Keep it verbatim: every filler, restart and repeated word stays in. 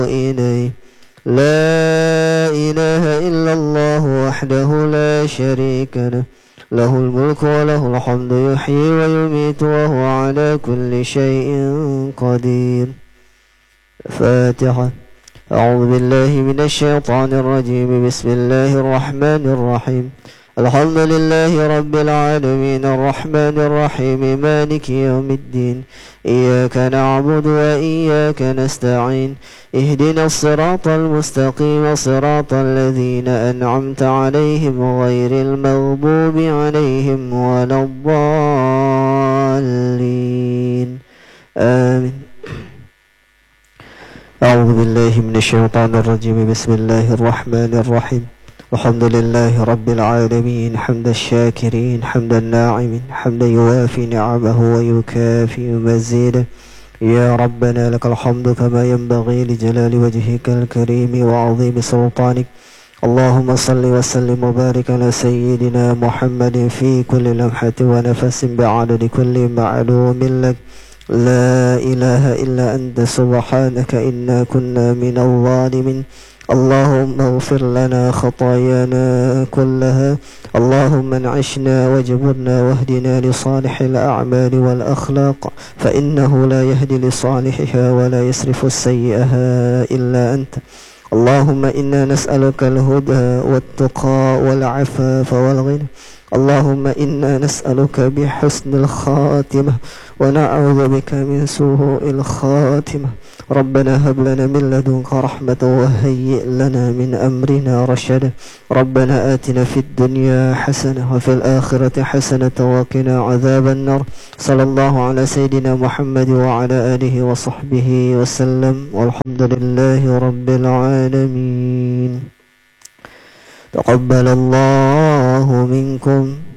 إليه. لا إله إلا الله وحده لا شريك له، له الملك وله الحمد يحيي ويميت وهو على كل شيء قدير. فاتحة. أعوذ بالله من الشيطان الرجيم. بسم الله الرحمن الرحيم. الحمد لله رب العالمين الرحمن الرحيم مالك يوم الدين. إياك نعبد وإياك نستعين. اهدنا الصراط المستقيم صراط الذين أنعمت عليهم غير المغضوب عليهم ولا الضالين. آمين. أعوذ بالله من الشيطان الرجيم. بسم الله الرحمن الرحيم. الحمد لله رب العالمين حمد الشاكرين حمد الناعمين حمدا يوافي نعمه ويكافئ مزيده. يا ربنا لك الحمد كما ينبغي لجلال وجهك الكريم وعظيم سلطانك. اللهم صل وسلم وبارك على سيدنا محمد في كل لمحة ونفس بعدد كل معلوم لك. لا إله إلا أنت سبحانك إنا كنا من الظالمين. اللهم اغفر لنا خطايانا كلها. اللهم انعشنا واجبرنا واهدنا لصالح الأعمال والأخلاق، فإنه لا يهدي لصالحها ولا يصرف السيئها إلا أنت. اللهم إنا نسألك الهدى والتقى والعفاف والغنى. اللهم إنا نسألك بحسن الخاتمة ونعوذ بك من سوء الخاتمة. ربنا هب لنا من لدنك رحمة وهيئ لنا من أمرنا رشدا. ربنا آتنا في الدنيا حسنة وفي الآخرة حسنة وقنا عذاب النار. صلى الله على سيدنا محمد وعلى آله وصحبه وسلم، والحمد لله رب العالمين. تقبل الله منكم.